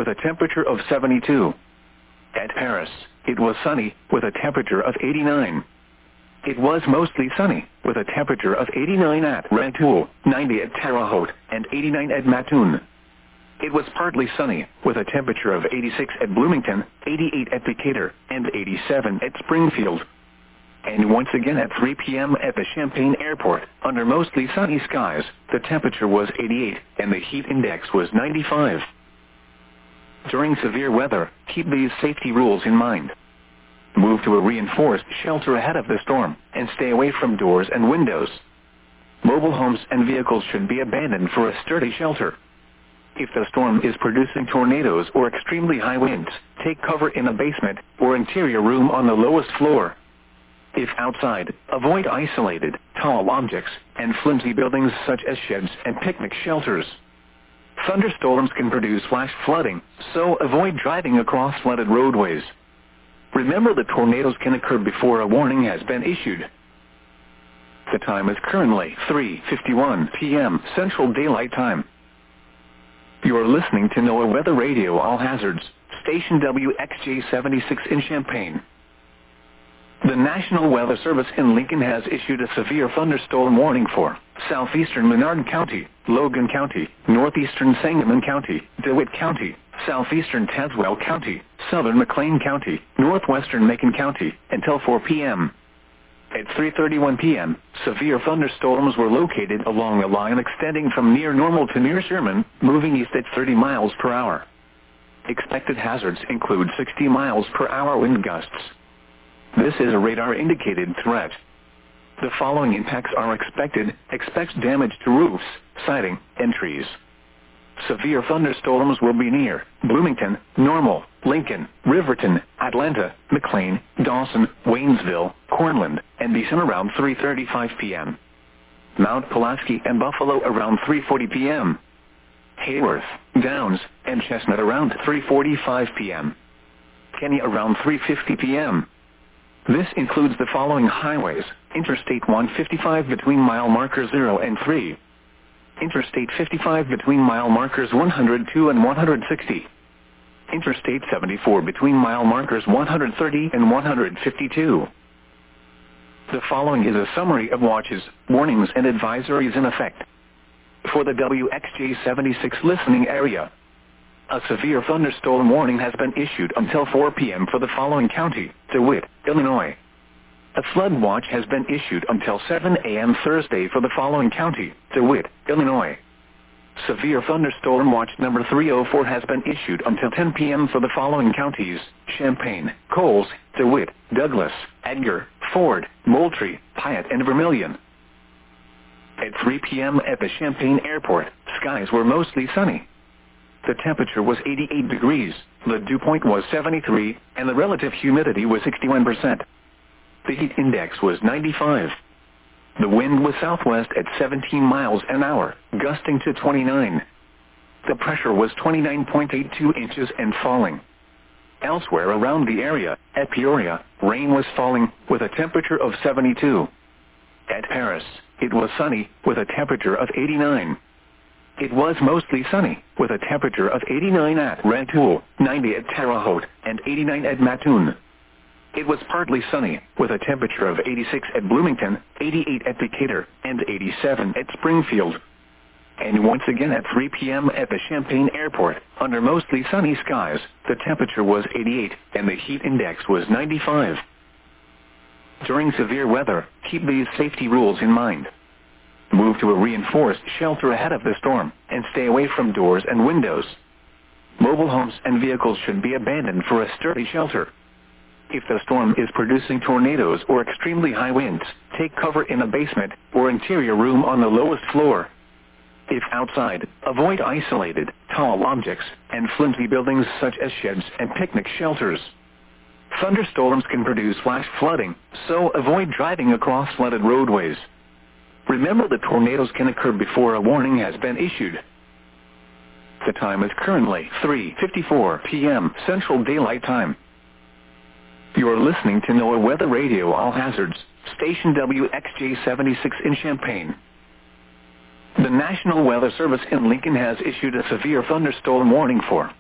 with a temperature of 72. At Paris, it was sunny, with a temperature of 89. It was mostly sunny, with a temperature of 89 at Rantoul, 90 at Terre Haute, and 89 at Matun. It was partly sunny, with a temperature of 86 at Bloomington, 88 at Decatur, and 87 at Springfield. And once again at 3 p.m. at the Champaign Airport, under mostly sunny skies, the temperature was 88, and the heat index was 95. During severe weather, keep these safety rules in mind. Move to a reinforced shelter ahead of the storm, and stay away from doors and windows. Mobile homes and vehicles should be abandoned for a sturdy shelter. If the storm is producing tornadoes or extremely high winds, take cover in a basement or interior room on the lowest floor. If outside, avoid isolated, tall objects, and flimsy buildings such as sheds and picnic shelters. Thunderstorms can produce flash flooding, so avoid driving across flooded roadways. Remember that tornadoes can occur before a warning has been issued. The time is currently 3:51 p.m. Central Daylight Time. You are listening to NOAA Weather Radio All Hazards, station WXJ-76 in Champaign. The National Weather Service in Lincoln has issued a severe thunderstorm warning for southeastern Menard County, Logan County, northeastern Sangamon County, DeWitt County, southeastern Tazewell County, southern McLean County, northwestern Macon County, until 4 p.m. At 3:31 p.m., severe thunderstorms were located along a line extending from near Normal to near Sherman, moving east at 30 miles per hour. Expected hazards include 60 miles per hour wind gusts. This is a radar-indicated threat. The following impacts are expected. Expect damage to roofs, siding, and trees. Severe thunderstorms will be near Bloomington, Normal, Lincoln, Riverton, Atlanta, McLean, Dawson, Waynesville, Cornland, and Beeson around 3:35 p.m. Mount Pulaski and Buffalo around 3:40 p.m. Hayworth, Downs, and Chestnut around 3:45 p.m. Kenny around 3:50 p.m. This includes the following highways: Interstate 155 between mile markers 0 and 3. Interstate 55 between mile markers 102 and 160. Interstate 74 between mile markers 130 and 152. The following is a summary of watches, warnings, and advisories in effect. For the WXJ-76 listening area, a severe thunderstorm warning has been issued until 4 p.m. for the following county: DeWitt, Illinois. A flood watch has been issued until 7 a.m. Thursday for the following county: DeWitt, Illinois. Severe thunderstorm watch number 304 has been issued until 10 p.m. for the following counties: Champaign, Coles, DeWitt, Douglas, Edgar, Ford, Moultrie, Piatt, and Vermilion. At 3 p.m. at the Champaign Airport, skies were mostly sunny. The temperature was 88 degrees, the dew point was 73, and the relative humidity was 61%. The heat index was 95. The wind was southwest at 17 miles an hour, gusting to 29. The pressure was 29.82 inches and falling. Elsewhere around the area, at Peoria, rain was falling, with a temperature of 72. At Paris, it was sunny, with a temperature of 89. It was mostly sunny, with a temperature of 89 at Rantoul, 90 at Terre Haute, and 89 at Matun. It was partly sunny, with a temperature of 86 at Bloomington, 88 at Decatur, and 87 at Springfield. And once again at 3 p.m. at the Champaign Airport, under mostly sunny skies, the temperature was 88, and the heat index was 95. During severe weather, keep these safety rules in mind. Move to a reinforced shelter ahead of the storm, and stay away from doors and windows. Mobile homes and vehicles should be abandoned for a sturdy shelter. If the storm is producing tornadoes or extremely high winds, take cover in a basement or interior room on the lowest floor. If outside, avoid isolated, tall objects, and flimsy buildings such as sheds and picnic shelters. Thunderstorms can produce flash flooding, so avoid driving across flooded roadways. Remember that tornadoes can occur before a warning has been issued. The time is currently 3:54 p.m. Central Daylight Time. You are listening to NOAA Weather Radio All Hazards, station WXJ-76 in Champaign. The National Weather Service in Lincoln has issued a severe thunderstorm warning for